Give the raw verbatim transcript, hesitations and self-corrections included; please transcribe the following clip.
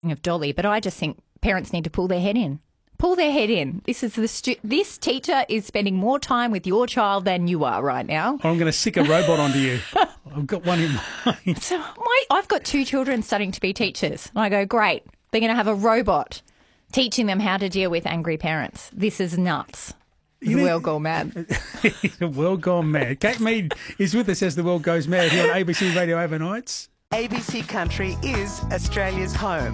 of Dolly, but I just think parents need to pull their head in. Pull their head in. This is the stu- this teacher is spending more time with your child than you are right now. Or I'm going to stick a robot onto you. I've got one in mind. So my, I've got two children studying to be teachers. And I go, great. They're going to have a robot teaching them how to deal with angry parents. This is nuts. The know- world gone mad. The world gone mad. Kate Mead is with us as the world goes mad here on A B C Radio Overnights. A B C Country is Australia's home.